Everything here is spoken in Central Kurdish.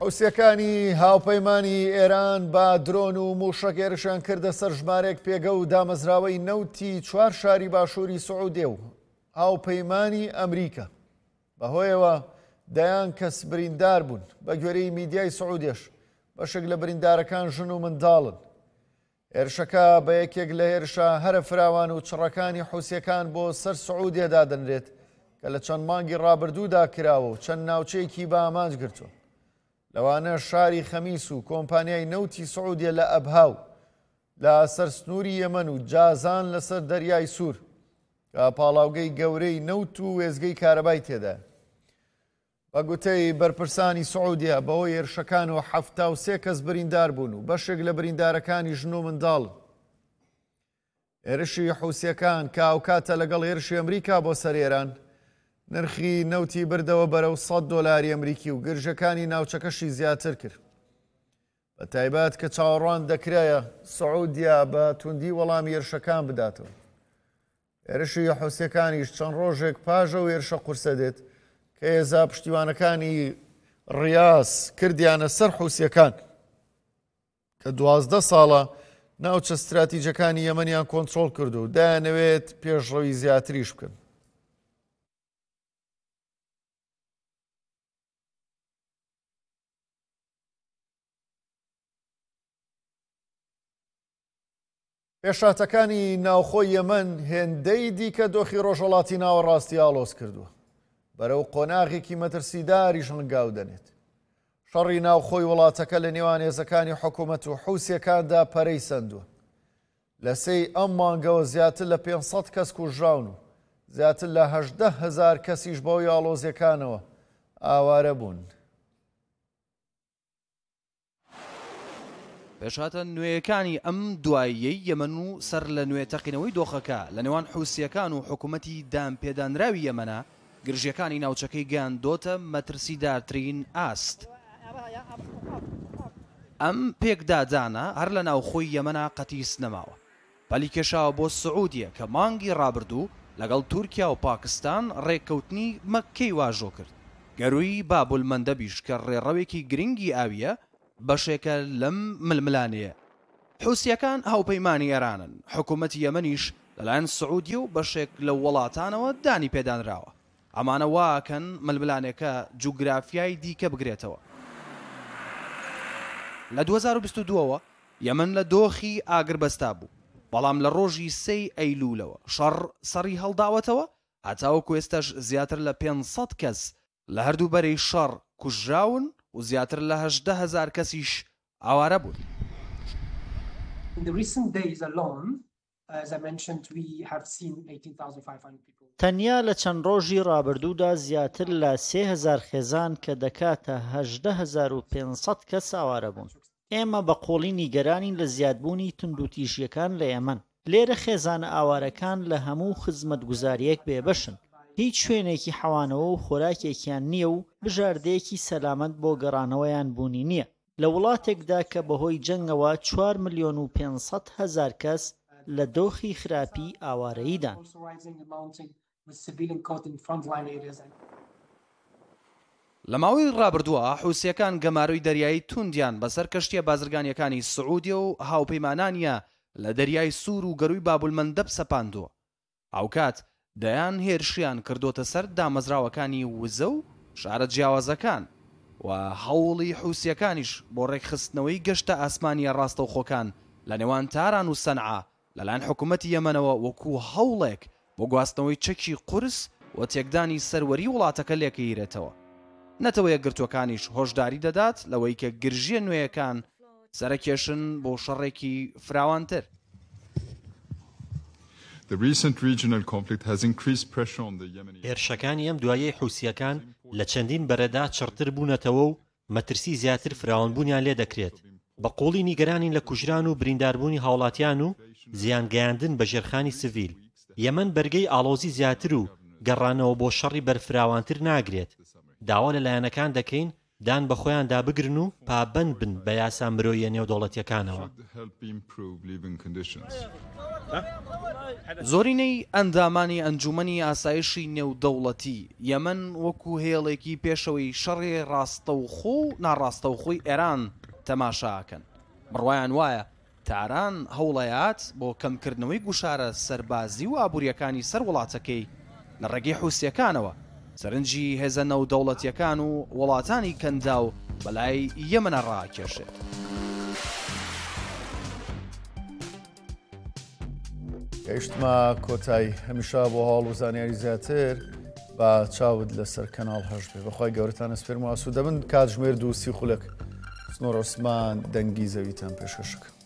حوسیەکانی هاوپەیمانی ئێران با درۆن و موشک هێرشیان کردە سەر ژمارەیەک پێگە و دامەزراوەی نەوتی 4 شاری باشووری سعودێ و هاوپەیمانی ئەمریکا. بەهۆیەوە دەیان کەس بریندار بوون. بە گوێرەی میدیای سعودێش بەشێک لە بریندارەکان ژن و منداڵن. هێرشەکە بە یەکێک لە هێرشە هەرە فراوان و چڕەکانی حوسیەکان بۆ سەر سعودێدا دەنرێت کە لە چەند مانگی ڕابردوودا کراوە و چەند ناوچەیەکی بە ئامانج گرتووە. لەوانە شاری خەمیس و کۆمپانیای نەوتی سعودیە لە ئەبهاو لە سەر سنووری یەمەن و جازان لەسەر دەریای سوور کە پاڵاوگەی گەورەی نەوت و وێزگەی کارەبای تێدا. بە گوتەی بەرپرسانی سعودیە بەهۆی هێرشەکانەوە 73 کەس بریندار بوون و بەشێک لە بریندارەکانی ژن و منداڵن. هێرشی حوسیەکان کە ئەوکاتە لەگەڵ هێرشی ئەمریکا بۆ سەر ئێران نرخی نەوتی بردەوە بەرەو $100 ئەمریکی و گرژەکانی ناوچەکەشی زیاتر کرد. بە تایبەت کە چاوەڕوان دەکرایە سعودیا بە توندی وەڵامی هێرشەکان بداتەوە. هێرشی حوسیەکانیش چەند ڕۆژێک پاژە و هێرشە قورسە دێت کە هێزا پشتیوانەکانی ڕیاس کردیانە سەر حوسیەکان کە 12 ساڵە ناوچە استراتیجەکانی یەمەنیان کۆنترۆڵ کرد و دایانەوێت پێشڕەوی زیاتریش بکەن. پێشاتەکانی ناوخۆی یەمەن هێندەی دیکە دۆخی ڕۆژهەڵاتی ناوەڕاستی ئاڵۆز کردووە. بەرەو قۆناغێکی مەترسیداریش هەنگاو دەنێت. شەڕی ناوخۆی وڵاتەکە لە نێوان هێزەکانی حکوومەت و حوسیەکاندا پەرەی سەندووە. لە سەی ئەم مانگەوە زیاتر لە 500 کەس کوژراون و زیاتر لە 18,000 کەسیش بەوەی ئاڵۆزیەکانەوە ئاوارە بوون. پێشاتە نوێیەکانی ئەم دواییەی یەمەن و سەر لە نوێ تەقینەوەی دۆخەکە لە نێوان حوسیەکان و حکوومەتی دامپێدانراوی یەمەنە گرژیەکانی ناوچەکەی گەیاندۆتە مەترسیدارترین ئاست. ئەم پێکدادانە هەر لە ناوخۆی یەمەنە قەتیس نەماوە. پەلی کێشاوە بۆ سعودیە کە مانگی ڕابردوو لەگەڵ تورکیا و پاکستان ڕێککەوتنی مەککەی واژۆ کرد. گەروی بابولمەندەبیش کە ڕێڕەوێکی گرنگی ئاویە بەشێکە لەم ململانەیە. حوسیەکان هاوپەیمانی ئێرانن. حکوومەتی یەمەنیش لەلایەن سعودی و بەشێک لە وڵاتانەوە دانی پێدانراوە. ئەمانە واکەن ململانێکە جوگرافیای دیکە بگرێتەوە. لە 2022ەوە یەمەن لە دۆخی ئاگربەستا بوو. بەڵام لە ڕۆژی 3 ئەیلولەوە شەڕ سەری هەڵداوەتەوە هەتاوەکو ئێستاش زیاتر لە 500 کەس لە هەردوو بەرەی شەڕ کوژراون و زیاتر لە 18,000 کەسیش ئاوارە بوون. تەنیا لە چەند ڕۆژی ڕابردوودا زیاتر لە 3,000 خێزان کە دەکاتە 18,500 کەس ئاوارە بوون. ئێمە بە قۆڵی نیگەرانی لە زیادبوونی توندوتیژیەکان لە یەمەن. لێرە خێزانە ئاوارەکان لە هەموو خزمەتگوزاریەک بێبەشن. هیچ شوێنێکی حەوانەوە و خۆراکێکیان نییە و بژاردەیەکی سەلامەت بۆ گەڕانەوەیان بوونی نییە. لە وڵاتێکدا کە بەهۆی جەنگەوە 4,500,000 کەس لە دۆخی خراپی ئاوارەییدان. لە ماوەی ڕابردووە حوسیەکان گەماروی دەریایی توندیان بەسەر کەشتیە بازرگانیەکانی سعودی و هاوپەیمانانیە لە دەریای سوور و گەروی بابولمەندەب سەپاندووە. ئەوکات دەیان هێرشیان کردوتە سەر دامەزراوەکانی وزە و شارە جیاوازەکان و هەوڵی حوسیەکانیش بۆ ڕێکخستنەوەی گەشتە ئاسمانیە ڕاستەوخۆکان لە نێوان تاران و سەنعا لەلایەن حکوومەتی یەمەنەوە وەکو هەوڵێک بۆ گواستنەوەی چەکی قورس و تێکدانی سەروەری وڵاتەکە لێکەیرێتەوە. نەتەوەیە گرتوەکانیش هۆشداری دەدات لەوەی کە گرژیە نوێیەکان سەرکێشن بۆ شەڕێکی فراوانتر. هێرشەکانی ئەم دوایەی حوسیەکان لە چەندین بەرەدا چڕتر بوونەتەوە و مەترسی زیاتر فراوانبوونیان لێ دەکرێت. بە قۆڵی نیگەرانی لە کوژران و برینداربوونی هاوڵاتیان و زیانگەیاندن بە ژێرخانی سڤیل. یەمەن بەرگەی ئاڵۆزی زیاتر و گەڕانەوە بۆ شەڕی بەرفراوانتر ناگرێت. داوا لەلایەنەکان دەکەین دان بە خۆیان دابگرن و پابەند بن بە یاسا مرۆیە نێودەوڵەتیەکانەوە. زۆرینەی ئەندامانی ئەنجومەنی ئاسایشی نێودەوڵەتی یەمەن وەکو هێڵێکی پێشەوەی شەڕێ ڕاستەوخۆ و ناڕاستەوخۆی ئێران تەماشاکەن. بڕوایان وایە تاران هەوڵەیات بۆ کەمکردنەوەی گوشارە سەربازی و ئابوووریەکانی سەر وڵاتەکەی لە ڕێگەی حوسیەکانەوە سەرنجی هێزە نەودەوڵەتیەکان و وڵاتانی کەندا و بەلای یەمەنە ڕاکێشێت. گەیشتمە کۆتایی هەمیشە بۆ هەواڵ و زانیاری زیاتر بە چاود لەسەر کەناڵ هەش بێ بەخوای گەورەتان ئەسپێرم و ئاسوودە بن کاتژمێر دووسی خولەک سنۆڕ عوسمان دەنگی زەویتان پێشکەشک.